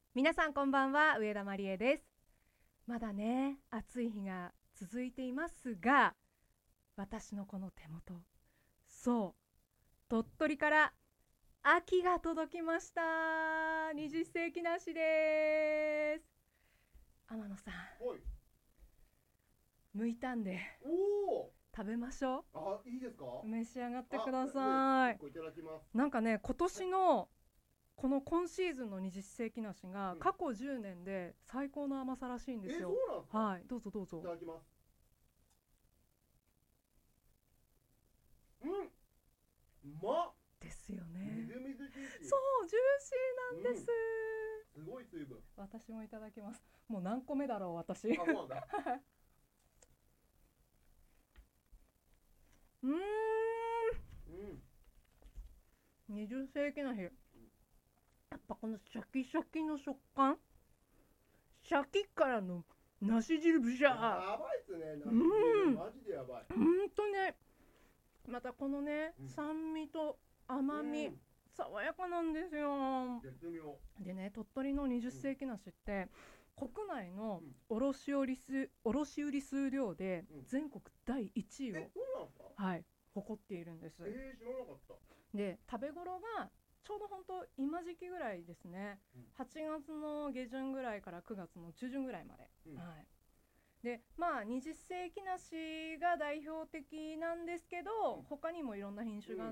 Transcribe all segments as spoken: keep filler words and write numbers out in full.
皆さんこんばんは、上田まりえです。まだね暑い日が続いていますが、私のこの手元、そう鳥取から秋が届きました。二十世紀梨です。天野さん、剥いたんでお食べましょう。 あ、いいですか。 召し上がってください。 いただきます。 なんかね、今年のこの今シーズンの二十世紀梨が過去じゅうねんで最高の甘さらしいんですよ。 え、そうなんですか。 はい、どうぞどうぞ。 いただきます。うん、うまっですよね。 みずみずしいし、 そう、ジューシーなんです、 うん、すごい水分。 私もいただきます。もう何個目だろう私。 あ、そうなんだ。 うーん、 うん、 二十世紀梨、やっぱこのシャキシャキの食感、シャキからの梨汁ブシャー、 やばいっすね。 うん、 マジでやばい。 ほんとね。またこのね、 うん、 酸味と甘み、うん、爽やかなんですよ。 絶妙。 でね、鳥取の二十世紀梨って、うん、国内の卸売数、卸売数量で全国だいいちいを、うん、はい、誇っているんです。 えー、知らなかった。 で、食べ頃がちょうど本当今時期ぐらいですね、うん、はちがつの下旬ぐらいからくがつの中旬ぐらいまで、うん、はい。で、まあ二十世紀梨が代表的なんですけど、うん、他にもいろんな品種があって、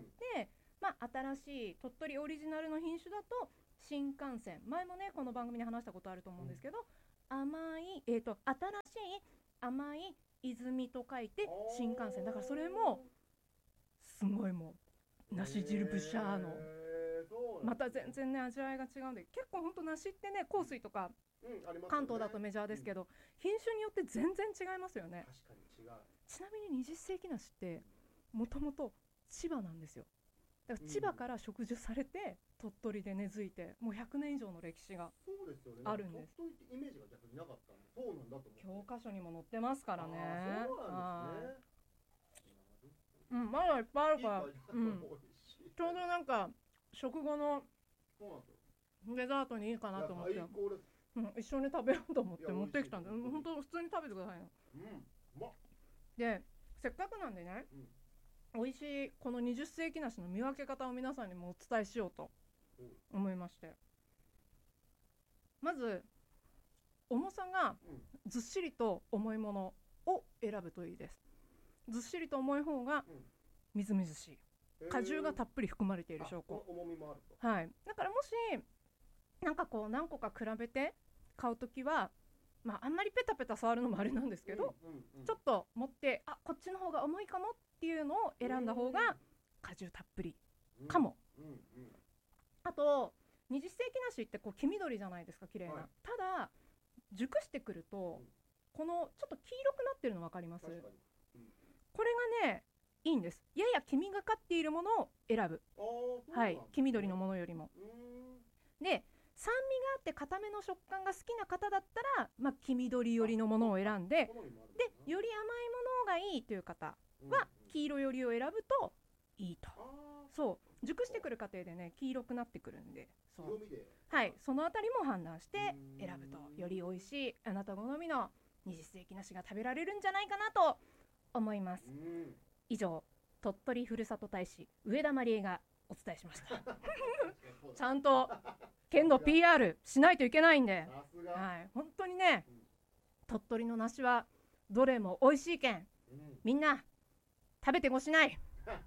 うん、まあ新しい鳥取オリジナルの品種だと新幹線、前もねこの番組で話したことあると思うんですけど、うん、甘い、えーと、新しい甘い泉と書いて新幹線だから、それもすごいもう梨汁ブシャーの、また全然ね味わいが違うんで、結構ほんと梨ってね香水とか、うんね、関東だとメジャーですけど、うん、品種によって全然違いますよね。 確かに違う。 ちなみに二十世紀梨ってもともと千葉なんですよ。だから千葉から植樹されて鳥取で根付いて、もうひゃくねん以上の歴史があるんです。 そうですよね。鳥取ってイメージが逆になかったんで、そうなんだと思って。 教科書にも載ってますからね。 あ、そうなんですね。 うん、まだいっぱいあるから、うん、ちょうどなんか食後のデザートにいいかなと思って、うん、一緒に食べようと思って持ってきたんで、本当普通に食べてくださいね。うん、うまっ。で、せっかくなんでね、うん、美味しいこの二十世紀梨の見分け方を皆さんにもお伝えしようと思いまして、まず重さがずっしりと重いものを選ぶといいです。ずっしりと重い方がみずみずしい、果汁がたっぷり含まれている証拠。 重みもあると。 はい。だからもしなんかこう何個か比べて買うときは、まああんまりペタペタ触るのもあれなんですけど、うんうんうん、ちょっと持って、あ、こっちの方が重いかもっていうのを選んだ方が果汁たっぷりかも。うんうんうん、あと二十世紀梨ってこう黄緑じゃないですか、綺麗な、はい、ただ熟してくると、うん、このちょっと黄色くなってるの分かります？確かに。これがねいいんです。やや黄みがかっているものを選ぶ。はい、黄緑のものよりも。で、酸味があって固めの食感が好きな方だったら、まあ、黄緑寄りのものを選んで、でより甘いものがいいという方は黄色寄りを選ぶといいと。そう熟してくる過程でね黄色くなってくるんで、そうはい、そのあたりも判断して選ぶとより美味しいあなた好みの二十世紀梨が食べられるんじゃないかなと思います。以上、鳥取ふるさと大使上田まりえがお伝えしましたちゃんと県の ピーアール しないといけないんで、はい、本当にね、うん、鳥取の梨はどれも美味しいけん、うん、みんな食べてごしない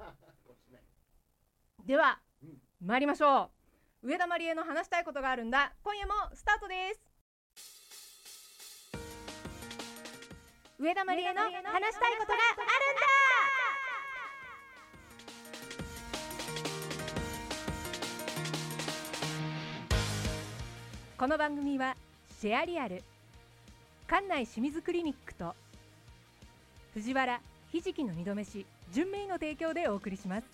では、うん、参りましょう。上田まりえの話したいことがあるんだ、今夜もスタートです。上田まりえの話したいことがあるんだ。この番組はシェアリアル、館内清水クリニックと藤原ひじきの二度飯純明の提供でお送りします。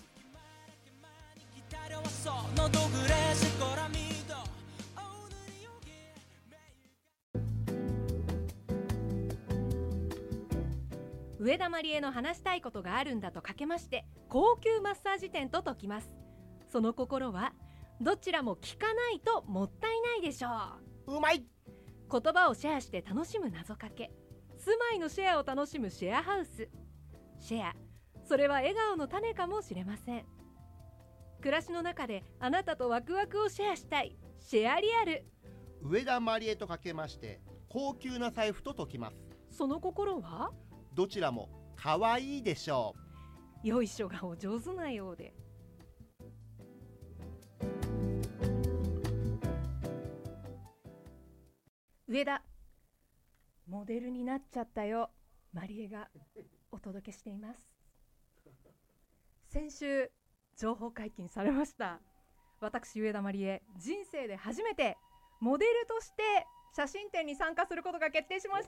上田まりえの話したいことがあるんだとかけまして、高級マッサージ店と解きます。その心はどちらも聞かないともったいないでしょう。 うまい。 言葉をシェアして楽しむ謎かけ、住まいのシェアを楽しむシェアハウス。シェア、それは笑顔の種かもしれません。暮らしの中であなたとワクワクをシェアしたい、シェアリアル。 上田まりえとかけまして高級な財布と解きます。 その心はどちらも可愛いでしょう。よいしょがお上手なようで。上田、モデルになっちゃったよ、まりえがお届けしています。先週情報解禁されました。私上田まりえ、人生で初めてモデルとして写真展に参加することが決定しました。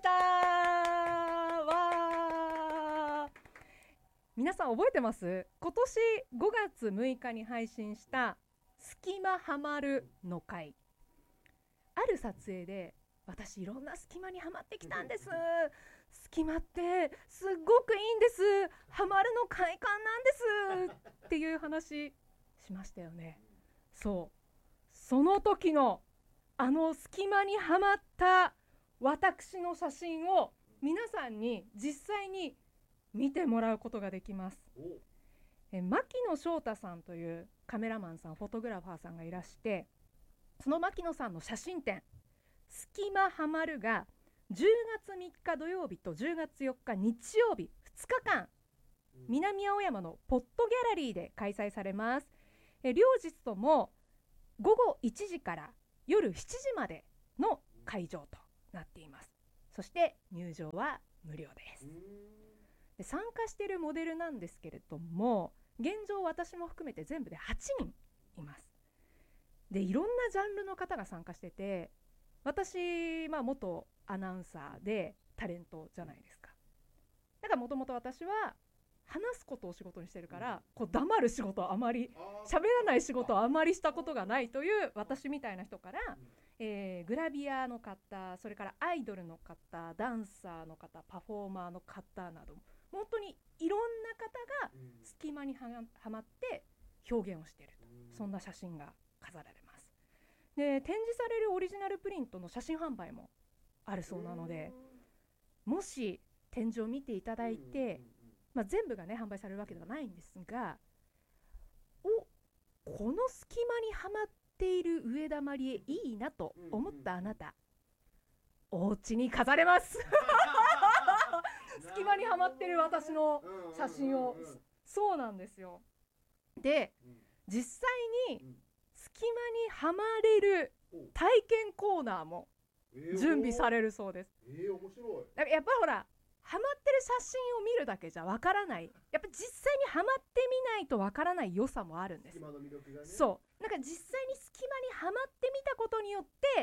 わー、皆さん覚えてます？今年ごがつむいかに配信した隙間ハマるの回。ある撮影で私いろんな隙間にはまってきたんです。隙間ってすっごくいいんです。ハマるの快感なんですっていう話しましたよね。そう、その時のあの隙間にはまった私の写真を皆さんに実際に見てもらうことができます。え牧野翔太さんというカメラマンさん、フォトグラファーさんがいらして、その牧野さんの写真展隙間ハマるがじゅうがつみっか土曜日とじゅうがつよっか日曜日ふつかかん、南青山のポットギャラリーで開催されます。え両日ともごごいちじから夜しちじまでの会場となっています。そして入場は無料です。で参加しているモデルなんですけれども、現状私も含めて全部ではちにんいます。でいろんなジャンルの方が参加してて、私、まあ、元アナウンサーでタレントじゃないですか。だからもともと私は話すことを仕事にしてるから、こう黙る仕事はあまり、喋らない仕事はあまりしたことがないという私みたいな人から、えー、グラビアの方、それからアイドルの方、ダンサーの方、パフォーマーの方など、本当にいろんな方が隙間にはまって表現をしていると、そんな写真が飾られます。で展示されるオリジナルプリントの写真販売もあるそうなので、もし展示を見ていただいて、まあ、全部がね販売されるわけではないんですが、おこの隙間にはまっている上田まりえいいなと思ったあなた、お家に飾れます隙間にはまってる私の写真を、そうなんですよ。で実際に隙間にはまれる体験コーナーも準備されるそうです。 えー、面白い。 だからやっぱほらハマってる写真を見るだけじゃわからない、やっぱ実際にハマってみないとわからない良さもあるんです。 隙間の魅力がね、 そうなんか実際に隙間にはまってみたことによって、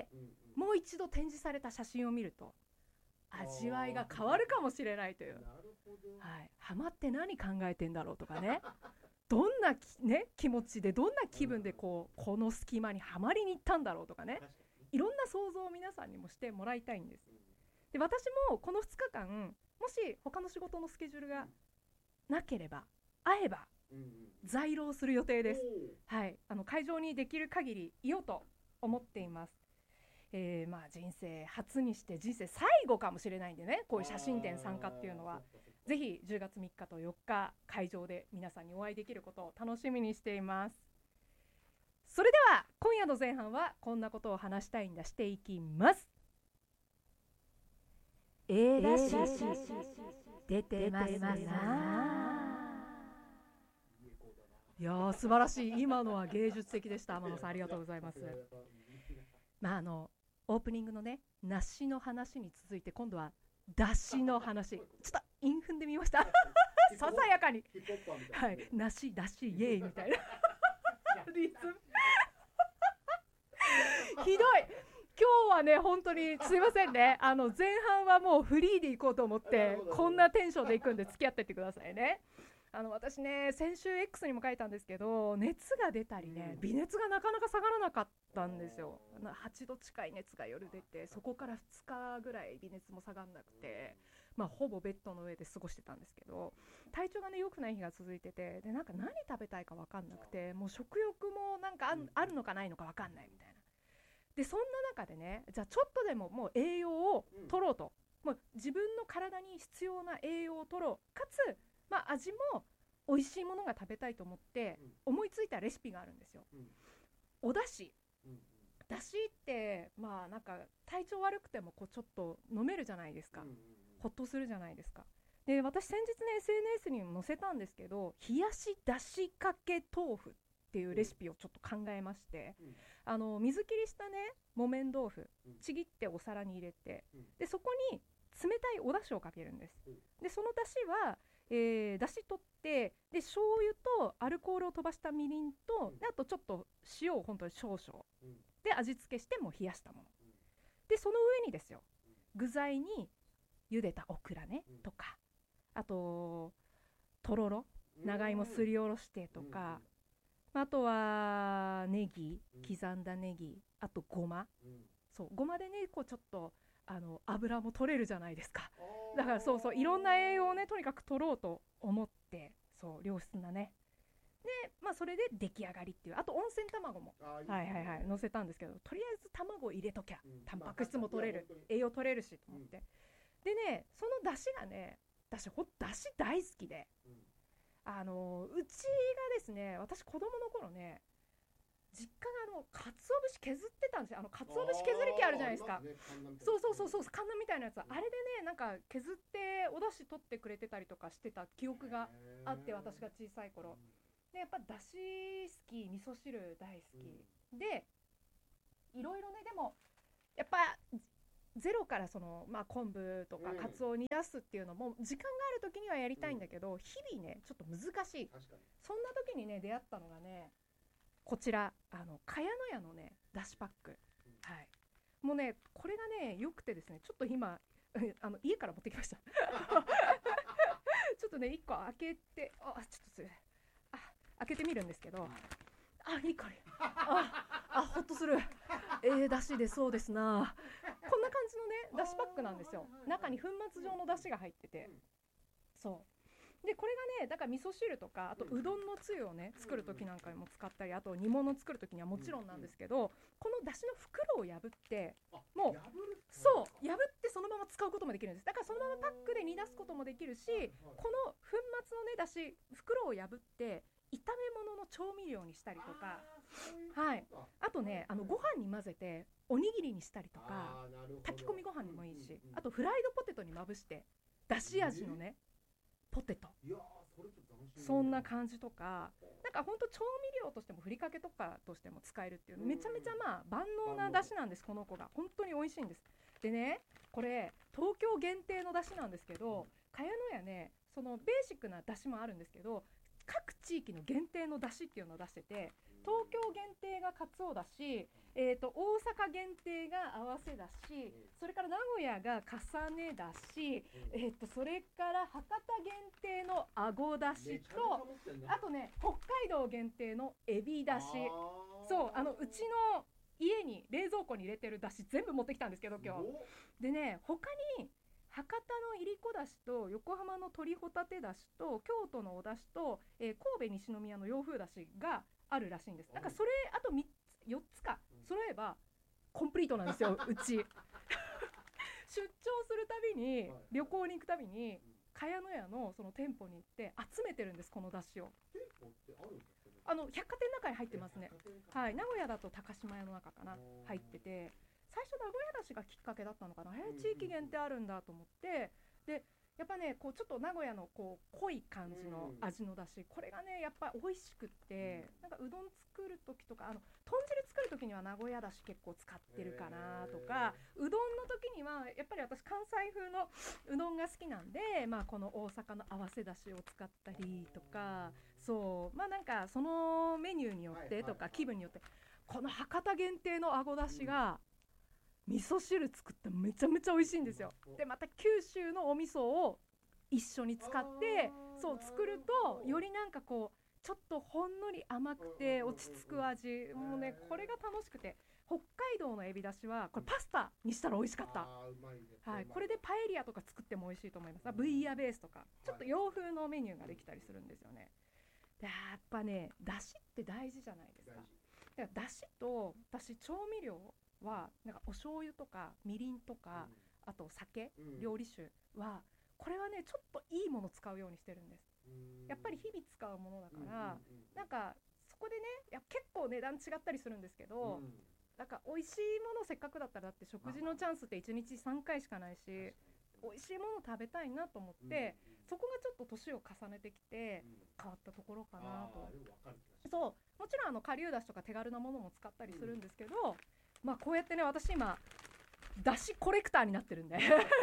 うんうん、もう一度展示された写真を見ると味わいが変わるかもしれないという。なるほど、はい、ハマって何考えてんだろうとかねどんな、ね、気持ちでどんな気分でこうこの隙間にはまりに行ったんだろうとかね、いろんな想像を皆さんにもしてもらいたいんです。で私もこのふつかかん、もし他の仕事のスケジュールがなければ会えば在労する予定です。はい、あの会場にできる限りいようと思っています。えー、まあ人生初にして人生最後かもしれないんでね、こういう写真展参加っていうのはぜひじゅうがつみっかとよっか会場で皆さんにお会いできることを楽しみにしています。それでは今夜の前半はこんなことを話したいんだしていきます。A ラッシュ出てますな。いやー素晴らしい、今のは芸術的でした。天野さんありがとうございます。まああのオープニングのね梨の話に続いて今度はだしの話、ちょっと韻踏んでみましたささやかに、はい、梨だしイエーイみたいなリズムひどい。今日はね本当にすいませんね、あの前半はもうフリーでいこうと思ってこんなテンションでいくんで付き合ってってくださいね。あの私ね先週 X にも書いたんですけど、熱が出たりね、微熱がなかなか下がらなかったんですよ。はちど近い熱が夜出て、そこからふつかぐらい微熱も下がらなくて、まあ、ほぼベッドの上で過ごしてたんですけど、体調がね良くない日が続いてて、でなんか何食べたいか分かんなくて、もう食欲もなんか あ, あるのかないのか分かんないみたいな。 でそんな中でね、じゃあちょっとでももう栄養を取ろうと、うん、もう自分の体に必要な栄養を取ろう、かつ、まあ、味も美味しいものが食べたいと思って思いついたレシピがあるんですよ、うん、おだし、うん、だしってまあなんか体調悪くてもこうちょっと飲めるじゃないですか、うんうんうん、ほっとするじゃないですか。で私先日ね エスエヌエス にも載せたんですけど、冷やしだしかけ豆腐っていうレシピをちょっと考えまして、うん、あの水切りしたね木綿豆腐ちぎってお皿に入れて、うん、でそこに冷たいおだしをかけるんです、うん、でそのだしは、えー、だし取ってで醤油とアルコールを飛ばしたみりんと、うん、であとちょっと塩を本当に少々、うん、で味付けしてもう冷やしたもの、うん、でその上にですよ、具材に茹でたオクラね、うん、とかあととろろ長芋すりおろしてとか、うん、あとはネギ刻んだネギ、あとごま、うん、そうごまでねこうちょっとあの油も取れるじゃないですか。だからそうそういろんな栄養をねとにかく取ろうと思って、そう良質なねで、まあ、それで出来上がりっていう、あと温泉卵もはいはいはい乗せたんですけど、とりあえず卵入れときゃ、うん、タンパク質も取れる、まあ、栄養取れるしと思って、うん、でねその出汁がね私ほん出汁大好きで、うん、あのうちがですね、私子供の頃ね実家があの鰹節削ってたんですよ。あの鰹節削り器あるじゃないですか、ね、そうそうそうそう、カンナみたいなやつ、うん、あれでねなんか削ってお出汁取ってくれてたりとかしてた記憶があって、私が小さい頃でやっぱだし好き、味噌汁大好き、うん、でいろいろね、でもやっぱゼロからその、まあ、昆布とかカツオを煮出すっていうのも時間がある時にはやりたいんだけど、うん、日々ねちょっと難しい。そんな時にね出会ったのがねこちら、あの茅野屋のねだしパック、うん、はい、もうねこれがねよくてですね、ちょっと今あの家から持ってきましたちょっとねいっこ開けて、あちょっとあ開けてみるんですけど、あいい香り、ああほっとする、えー、だしでそうですな、こんな感じのねだしパックなんですよ。中に粉末状のだしが入ってて、そうでこれがねだから味噌汁とかあとうどんのつゆをね作る時なんかにも使ったり、あと煮物作る時にはもちろんなんですけど、このだしの袋を破ってもうそう破ってそのまま使うこともできるんです。だからそのままパックで煮出すこともできるし、この粉末のねだし袋を破って炒め物の調味料にしたりとか、はい、あとねあのご飯に混ぜておにぎりにしたりとか、炊き込みご飯にもいいし、あとフライドポテトにまぶしてだし味のねポテト、そんな感じとか、なんかほんと調味料としてもふりかけとかとしても使えるっていう、めちゃめちゃまあ万能なだしなんです。この子が本当に美味しいんです。でねこれ東京限定のだしなんですけど、茅野屋ねそのベーシックなだしもあるんですけど、各地域の限定のだしっていうのを出してて、東京限定がかつおだし、えーと大阪限定が合わせだし、それから名古屋が重ねだし、えーとそれから博多限定のあごだしと、あとね北海道限定のエビだし、そうあのうちの家に冷蔵庫に入れてるだし全部持ってきたんですけど今日でね、他に博多のいりこだしと横浜の鶏ホタテだしと京都のおだしと、えー、神戸西宮の洋風だしがあるらしいんです。だからそれあとみっつよっつか揃えばコンプリートなんですようち出張するたびに旅行に行くたびに茅野屋のその店舗に行って集めてるんです、このだしを。店舗ってあるんですかね。あの百貨店の中に入ってますね。はい、名古屋だと高島屋の中かな入ってて、最初名古屋だしがきっかけだったのかな、えー、地域限定あるんだと思って、でやっぱねこうちょっと名古屋のこう濃い感じの味のだし、これがねやっぱ美味しくって、なんかうどん作る時とかあの豚汁作る時には名古屋だし結構使ってるかなとか、うどんの時にはやっぱり私関西風のうどんが好きなんで、まあ、この大阪の合わせだしを使ったりとか、そうまあなんかそのメニューによってとか気分によって、この博多限定のあごだしが味噌汁作ってめちゃめちゃ美味しいんですよ。でまた九州のお味噌を一緒に使ってそう作るとよりなんかこうちょっとほんのり甘くて落ち着く味、もうねこれが楽しくて、北海道のエビだしはこれパスタにしたら美味しかった、はい、これでパエリアとか作っても美味しいと思います。ブイヤベースとかちょっと洋風のメニューができたりするんですよね。でやっぱねだしって大事じゃないですか。だからだしと私調味料はなんかお醤油とかみりんとか、あと酒、 うん料理酒はこれはねちょっといいもの使うようにしてるんです。 うんやっぱり日々使うものだから、 うんうんうんなんかそこでねいや結構値段違ったりするんですけど、 うんなんか美味しいものせっかくだったらだって食事のチャンスっていちにちさんかいしかないし、美味しいもの食べたいなと思って、そこがちょっと年を重ねてきて変わったところかなと。そうもちろんあの顆粒だしとか手軽なものも使ったりするんですけど、まあこうやってね私今だしコレクターになってるんで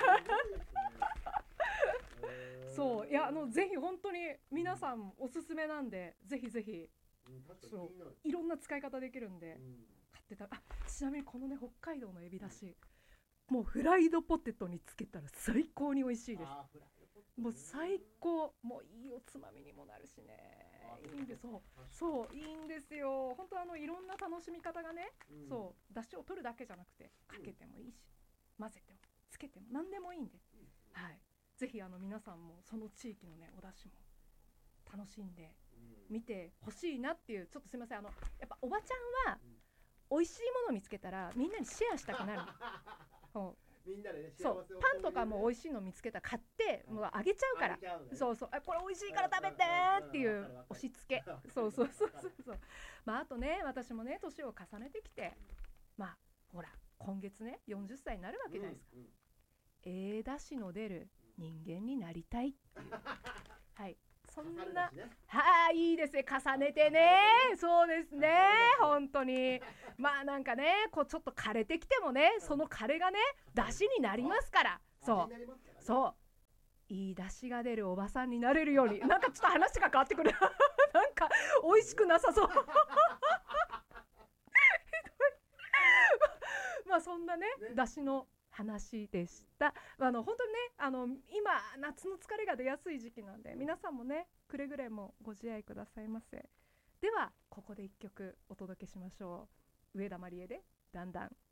そういやあのぜひ本当に皆さんおすすめなんで、ぜひぜひそういろんな使い方できるんで買ってた。あちなみにこのね北海道のエビだし、もうフライドポテトにつけたら最高に美味しいです。もう最高、もういいおつまみにもなるしね、いいんですよ。そういいんですよ。本当あのいろんな楽しみ方がね、うん、そう出汁を取るだけじゃなくてかけてもいいし、混ぜてもつけても何でもいいんで、はい、ぜひあの皆さんもその地域のねお出汁も楽しんで見てほしいなっていう。ちょっとすいません、あのやっぱおばちゃんは美味しいもの見つけたらみんなにシェアしたくなるそうみんなでね、そうパンとかも美味しいの見つけたら買ってもうあげちゃうから、ね、そうそうあこれ美味しいから食べてっていう押し付けそうそうそうそうそうまああとね私もね年を重ねてきて、まあほら今月ねよんじゅっさいになるわけじゃないですか、うんうん、ええだしの出る人間になりたいっていうはいそんな、ね、はい、いいですね、重ねてね、そうですね、本当にまあなんかねこうちょっと枯れてきてもね、その枯れがね出汁になりますから、そうそういい出汁が出るおばさんになれるようになんかちょっと話が変わってくるなんか美味しくなさそうまあそんなね出汁の話でした。あの本当にねあの今夏の疲れが出やすい時期なんで、皆さんもねくれぐれもご自愛くださいませ。ではここで一曲お届けしましょう。上田まりえでだんだん。